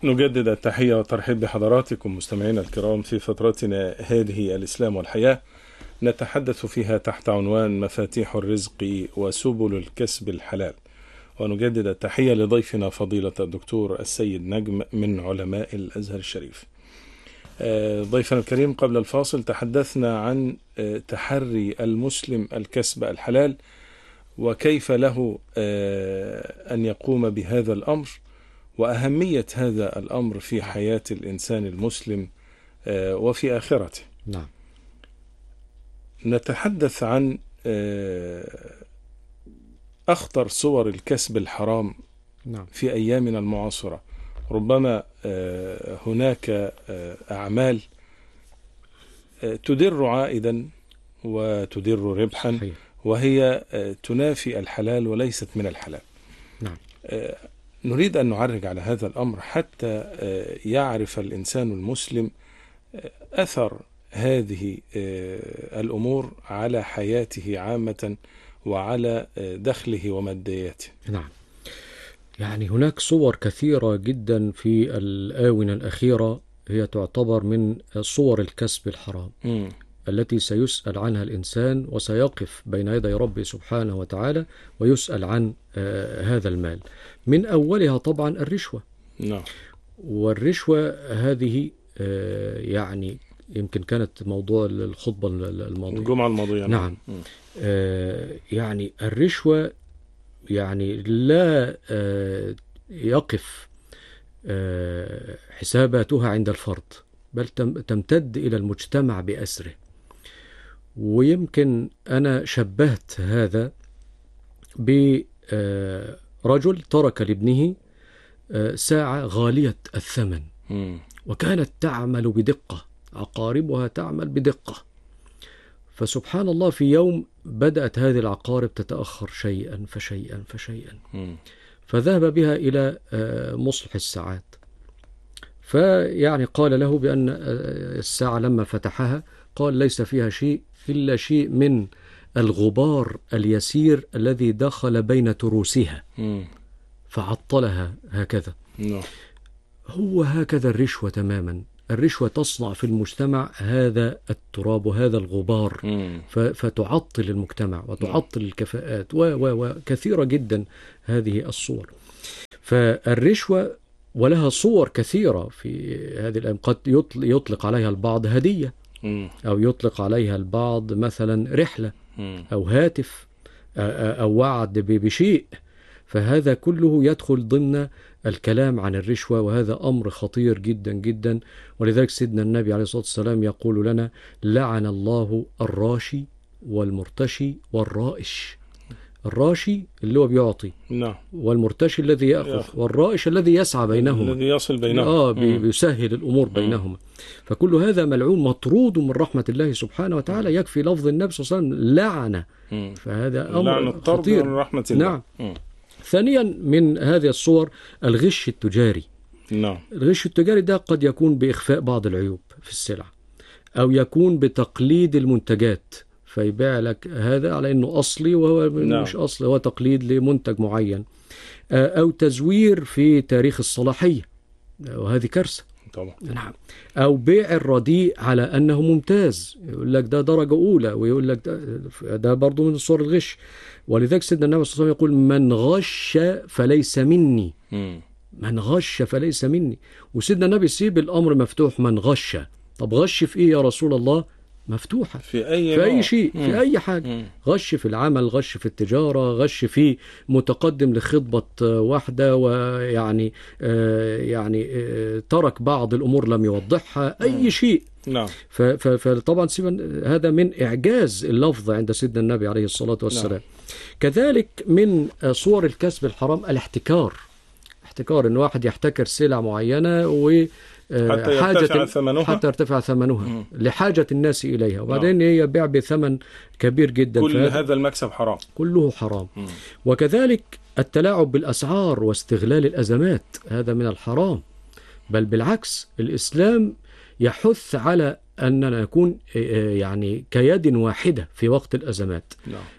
نجدد التحية والترحيب بحضراتكم مستمعينا الكرام في فترتنا هذه الإسلام والحياة، نتحدث فيها تحت عنوان مفاتيح الرزق وسبل الكسب الحلال. ونجدد التحية لضيفنا فضيلة الدكتور السيد نجم من علماء الأزهر الشريف. ضيفنا الكريم، قبل الفاصل تحدثنا عن تحري المسلم الكسب الحلال وكيف له أن يقوم بهذا الأمر وأهمية هذا الأمر في حياة الإنسان المسلم وفي آخرته. نعم. نتحدث عن أخطر صور الكسب الحرام. نعم. في أيامنا المعاصرة ربما هناك أعمال تدر عائدا وتدر ربحا، صحيح. وهي تنافي الحلال وليست من الحلال. نعم. نريد أن نعرج على هذا الأمر حتى يعرف الإنسان المسلم أثر هذه الأمور على حياته عامة وعلى دخله ومادياته. نعم. يعني هناك صور كثيرة جدا في الآونة الأخيرة هي تعتبر من صور الكسب الحرام التي سيسأل عنها الإنسان وسيقف بين يدي ربه سبحانه وتعالى ويسأل عن هذا المال. من أولها طبعا الرشوة. نعم. والرشوة هذه يعني يمكن كانت موضوع الخطبة الماضية، الجمعة الماضية. نعم. يعني الرشوة يعني لا يقف حساباتها عند الفرد، بل تمتد إلى المجتمع بأسره. ويمكن أنا شبهت هذا برجل ترك لابنه ساعة غالية الثمن وكانت تعمل بدقة، عقاربها تعمل بدقة. فسبحان الله في يوم بدأت هذه العقارب تتأخر شيئا فشيئا فشيئا، فذهب بها إلى مصلح الساعات، فيعني قال له بأن الساعة لما فتحها قال ليس فيها شيء إلا شيء من الغبار اليسير الذي دخل بين تروسها فعطلها هكذا. هو هكذا الرشوة تماما. الرشوة تصنع في المجتمع هذا التراب وهذا الغبار فتعطل المجتمع وتعطل الكفاءات وكثيرة جدا هذه الصور. فالرشوة ولها صور كثيرة في هذه الأيام. قد يطلق عليها البعض هدية، أو يطلق عليها البعض مثلا رحلة أو هاتف أو وعد بشيء. فهذا كله يدخل ضمن الكلام عن الرشوة، وهذا أمر خطير جدا جدا. ولذلك سيدنا النبي عليه الصلاة والسلام يقول لنا: لعن الله الراشي والمرتشي والرائش. الراشي اللي هو بيعطي، نعم، والمرتشي الذي يأخذ، والرائش الذي يسعى بينهما، الذي يصل بينهما، بيسهل الأمور بينهما. فكل هذا ملعون مطرود من رحمة الله سبحانه وتعالى. يكفي لفظ النبي صلى الله عليه وسلم لعنة. فهذا أمر خطير من رحمة الله. نعم. ثانيا من هذه الصور الغش التجاري. نعم. الغش التجاري ده قد يكون بإخفاء بعض العيوب في السلع، أو يكون بتقليد المنتجات، فيبيع لك هذا على أنه أصلي وهو مش أصلي، هو تقليد لمنتج معين، أو تزوير في تاريخ الصلاحية، وهذه كارثة طبعا. نعم. أو بيع الرديء على أنه ممتاز، يقول لك ده درجة أولى، ويقول لك ده برضو من صور الغش. ولذلك سيدنا النبي صلى الله عليه وسلم يقول: من غش فليس مني. من غش فليس مني. وسيدنا النبي سيب الأمر مفتوح، من غش. طب غش في إيه يا رسول الله؟ مفتوحة في أي شيء، في أي حاجة. غش في العمل، غش في التجارة، غش في متقدم لخطبة واحدة ويعني ترك بعض الأمور لم يوضحها، أي شيء. نعم. فطبعا هذا من إعجاز اللفظ عند سيدنا النبي عليه الصلاة والسلام. كذلك من صور الكسب الحرام الاحتكار. احتكار، إن واحد يحتكر سلع معينة حتى يرتفع ثمنها لحاجة الناس إليها، وبعدين هي بيع بثمن كبير جدا. كل هذا المكسب حرام، كله حرام. وكذلك التلاعب بالأسعار واستغلال الأزمات، هذا من الحرام. بل بالعكس، الإسلام يحث على أننا نكون يعني كيد واحدة في وقت الأزمات،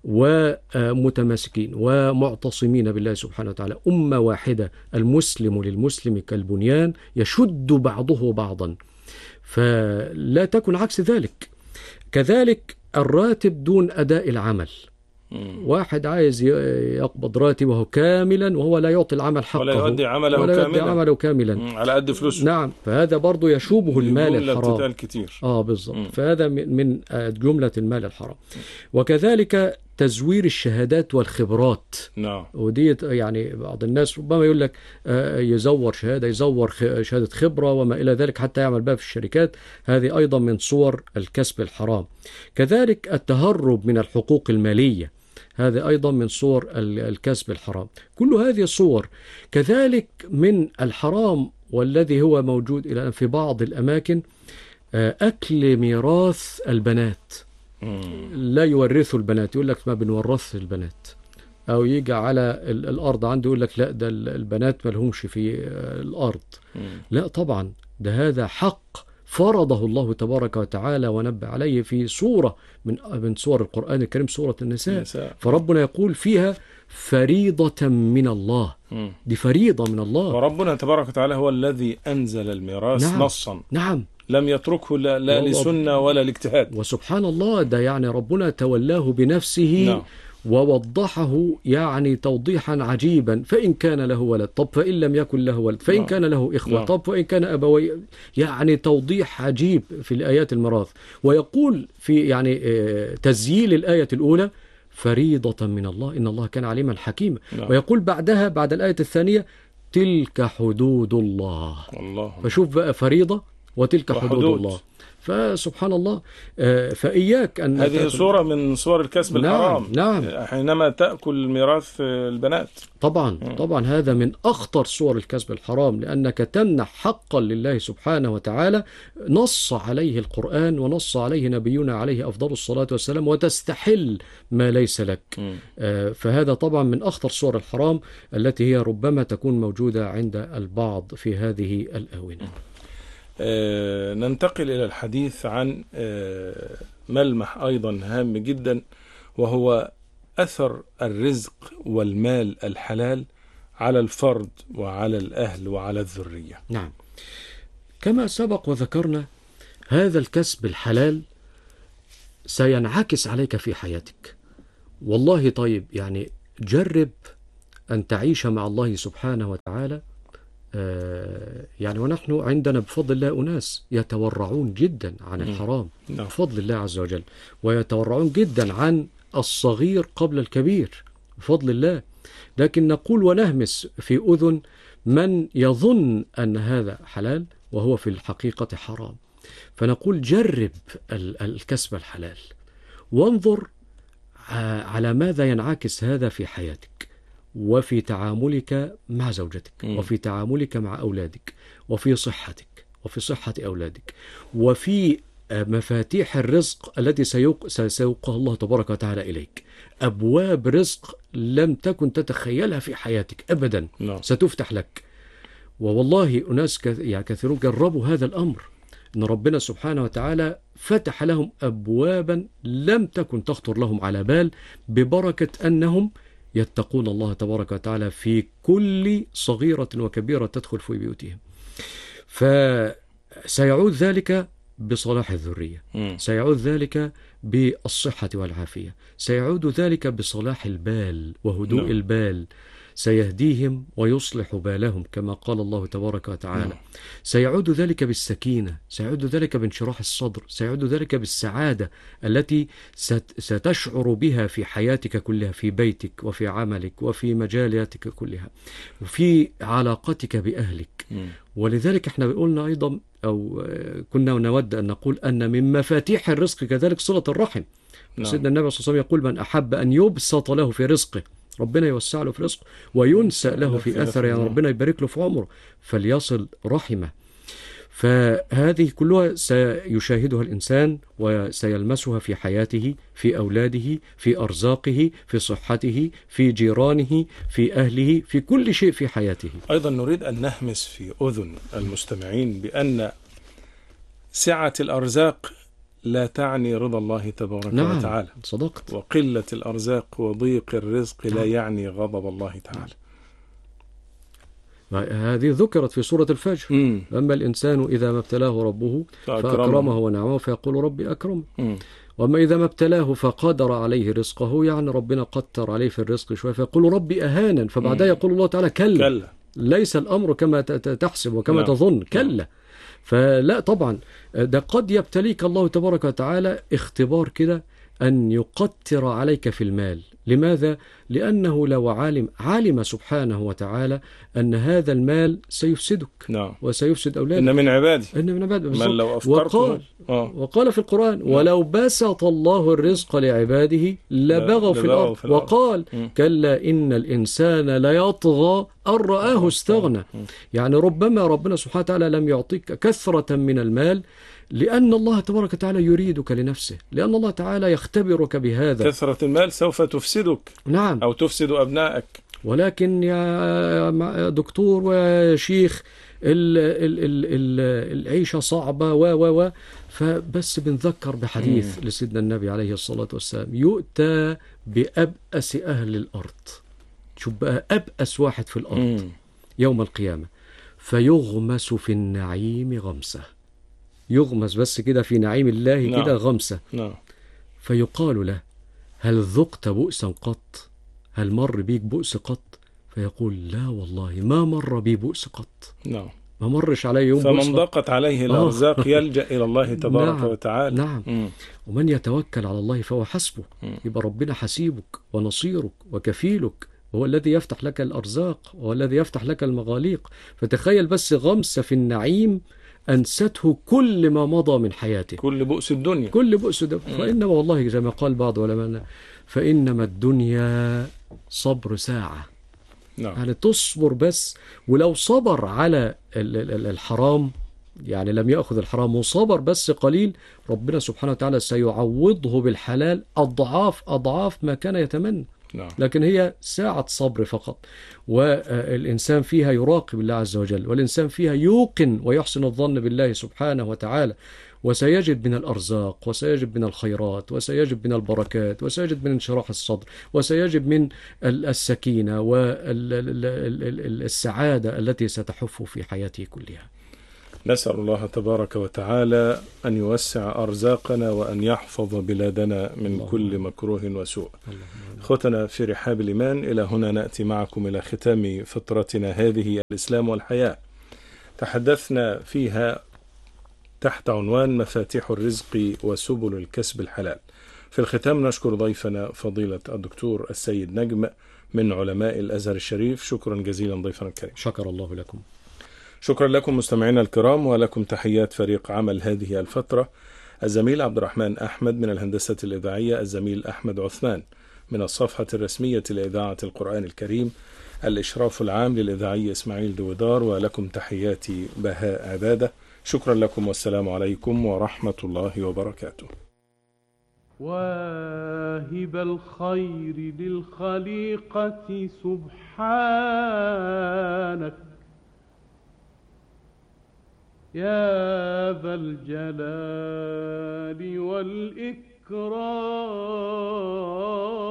ومتماسكين ومعتصمين بالله سبحانه وتعالى، أمة واحدة، المسلم للمسلم كالبنيان يشد بعضه بعضا، فلا تكن عكس ذلك. كذلك الراتب دون أداء العمل، واحد عايز يقبض راتبه كاملا وهو لا يعطي العمل حقه ولا يؤدي عمله كاملا على قد فلوسه. نعم، فهذا برضو يشوبه المال الحرام. كتير. بالضبط. فهذا من جملة المال الحرام. وكذلك تزوير الشهادات والخبرات. ودي يعني بعض الناس ربما يقول لك يزور شهادة خبرة وما إلى ذلك حتى يعمل بها في الشركات. هذه أيضا من صور الكسب الحرام. كذلك التهرب من الحقوق المالية، هذا أيضا من صور الكسب الحرام. كل هذه الصور. كذلك من الحرام والذي هو موجود الآن في بعض الأماكن أكل ميراث البنات. لا يورثوا البنات، يقول لك ما بنورث البنات، أو يجي على الأرض عنده يقول لك لا ده البنات ما لهمش في الأرض. لا طبعا، ده هذا حق فرضه الله تبارك وتعالى ونبه عليه في سورة من سور القرآن الكريم، سورة النساء. فربنا يقول فيها فريضة من الله. دي فريضة من الله، وربنا تبارك وتعالى هو الذي أنزل الميراث نصا. نعم، لم يتركه لا لسنة ولا لاجتهاد. وسبحان الله، ده يعني ربنا تولاه بنفسه. ووضحه يعني توضيحا عجيبا. فإن كان له ولد، طب فإن لم يكن له ولد، فإن كان له إخوة، طب فإن كان أبوي. يعني توضيح عجيب في الآيات الميراث. ويقول في يعني تسجيل الآية الأولى فريضة من الله إن الله كان عليما حكيما. ويقول بعدها بعد الآية الثانية تلك حدود الله. فشوف بقى فريضة وتلك حدود الله. فسبحان الله. فإياك أن هذه صورة من صور الكسب الحرام. نعم. حينما تأكل ميراث البنات. طبعا هذا من أخطر صور الكسب الحرام، لأنك تمنح حقا لله سبحانه وتعالى نص عليه القرآن ونص عليه نبينا عليه أفضل الصلاة والسلام، وتستحل ما ليس لك. فهذا طبعا من أخطر صور الحرام التي هي ربما تكون موجودة عند البعض في هذه الآونة. ننتقل إلى الحديث عن ملمح أيضا هام جدا، وهو أثر الرزق والمال الحلال على الفرد وعلى الأهل وعلى الذرية. نعم، كما سبق وذكرنا هذا الكسب الحلال سينعكس عليك في حياتك. والله طيب يعني جرب أن تعيش مع الله سبحانه وتعالى. يعني ونحن عندنا بفضل الله أناس يتورعون جدا عن الحرام بفضل الله عز وجل، ويتورعون جدا عن الصغير قبل الكبير بفضل الله. لكن نقول ونهمس في أذن من يظن أن هذا حلال وهو في الحقيقة حرام. فنقول جرب الكسب الحلال وانظر على ماذا ينعكس هذا في حياتك، وفي تعاملك مع زوجتك، وفي تعاملك مع أولادك، وفي صحتك، وفي صحة أولادك، وفي مفاتيح الرزق التي سيوقها الله تبارك وتعالى إليك. أبواب رزق لم تكن تتخيلها في حياتك أبدا ستفتح لك. ووالله أناس كثيرون جربوا هذا الأمر، أن ربنا سبحانه وتعالى فتح لهم أبوابا لم تكن تخطر لهم على بال، ببركة أنهم يتقون الله تبارك وتعالى في كل صغيرة وكبيرة تدخل في بيوتهم. فسيعود ذلك بصلاح الذرية، سيعود ذلك بالصحة والعافية، سيعود ذلك بصلاح البال وهدوء البال، سيهديهم ويصلح بالهم كما قال الله تبارك وتعالى. سيعود ذلك بالسكينة، سيعود ذلك بانشراح الصدر، سيعود ذلك بالسعادة التي ستشعر بها في حياتك كلها، في بيتك وفي عملك وفي مجالاتك كلها وفي علاقتك بأهلك. ولذلك احنا قلنا أيضا أو كنا نود أن نقول أن من مفاتيح الرزق كذلك صلة الرحم. سيدنا النبي صلى الله عليه وسلم يقول من أحب أن يبسط له في رزقه، ربنا يوسع له في رزقه، وينسأ له في أثره، يعني ربنا يبارك له في عمره، فليصل رحمه. فهذه كلها سيشاهدها الإنسان وسيلمسها في حياته، في أولاده، في أرزاقه، في صحته، في جيرانه، في أهله، في كل شيء في حياته. أيضا نريد أن نهمس في أذن المستمعين بأن سعة الأرزاق لا تعني رضا الله تبارك نعم وتعالى، صدقت. وقلة الأرزاق وضيق الرزق لا يعني غضب الله تعالى. هذه ذكرت في سورة الفجر. أما الإنسان إذا ما ابتلاه ربه فأكرمه ونعمه فيقول ربي أكرم. وأما إذا ما ابتلاه فقدر عليه رزقه، يعني ربنا قدر عليه في الرزق شوية فيقول ربي أهانا، فبعدها يقول الله تعالى كلا ليس الأمر كما تحسب وكما تظن، كلا. فلا طبعا ده قد يبتليك الله تبارك وتعالى اختبار كده أن يقتر عليك في المال. لماذا؟ لأنه لو علم سبحانه وتعالى أن هذا المال سيفسدك وسيفسد أولادك. إن من عبادي من لو أفقرته. وقال في القرآن ولو بسط الله الرزق لعباده لبغوا في الأرض. وقال كلا إن الإنسان ليطغى أن رآه استغنى. يعني ربما ربنا سبحانه وتعالى لم يعطيك كثرة من المال لأن الله تبارك وتعالى يريدك لنفسه، لأن الله تعالى يختبرك بهذا. كثرة المال سوف تفسدك. نعم. أو تفسد أبنائك. ولكن يا دكتور وشيخ العيشة صعبة فبس بنذكر بحديث لسيدنا النبي عليه الصلاة والسلام، يؤتى بأبأس أهل الأرض. شوف بقى أبأس واحد في الأرض يوم القيامة، فيغمس في النعيم غمسة. يغمس بس كده في نعيم الله كده غمسة. فيقال له هل ذقت بؤسا قط؟ هل مر بيك بؤس قط؟ فيقول لا والله ما مر بي بؤس قط. ما مرش علي يوم بؤس. فمن ضاقت عليه الأرزاق يلجأ إلى الله تبارك وتعالى. نعم. ومن يتوكل على الله فهو حسبه. يبقى ربنا حسيبك ونصيرك وكفيلك، هو الذي يفتح لك الأرزاق، هو الذي يفتح لك المغاليق. فتخيل بس غمسة في النعيم أنسته كل ما مضى من حياته، كل بؤس الدنيا، كل بؤس الدنيا. فإنما والله زي ما قال بعض علماءنا فإنما الدنيا صبر ساعة. يعني تصبر بس، ولو صبر على الحرام، يعني لم يأخذ الحرام وصبر بس قليل، ربنا سبحانه وتعالى سيعوضه بالحلال أضعاف ما كان يتمنى. لكن هي ساعة صبر فقط، والإنسان فيها يراقب الله عز وجل، والإنسان فيها يوقن ويحسن الظن بالله سبحانه وتعالى، وسيجد من الأرزاق، وسيجد من الخيرات، وسيجد من البركات، وسيجد من انشراح الصدر، وسيجد من السكينة والسعادة التي ستحف في حياته كلها. نسأل الله تبارك وتعالى أن يوسع أرزاقنا وأن يحفظ بلادنا من كل مكروه وسوء. أخوتنا في رحاب الإيمان، إلى هنا نأتي معكم إلى ختام فترتنا هذه الإسلام والحياة. تحدثنا فيها تحت عنوان مفاتيح الرزق وسبل الكسب الحلال. في الختام نشكر ضيفنا فضيلة الدكتور السيد نجم من علماء الأزهر الشريف. شكرا جزيلا ضيفنا الكريم. شكر الله لكم. شكرا لكم مستمعينا الكرام، ولكم تحيات فريق عمل هذه الفترة: الزميل عبد الرحمن أحمد من الهندسة الإذاعية، الزميل أحمد عثمان من الصفحة الرسمية لإذاعة القرآن الكريم، الإشراف العام للإذاعي إسماعيل دويدار، ولكم تحياتي بهاء عبادة. شكرا لكم والسلام عليكم ورحمة الله وبركاته. واهب الخير للخليقة سبحانك يا ذا الجلال والإكرام.